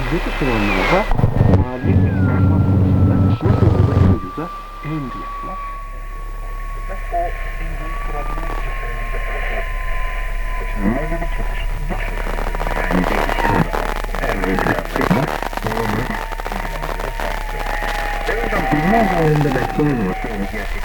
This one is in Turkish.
ücret oturanlarda maliyet ve finansman konusunda nasıl olur en ucuza en fiyatlar? O dengeyi kurabilmek için önümüzde kalıp kaçınılmaz bir çatışmazlık söz konusu. Yani bilmez üzerinde bekleyin.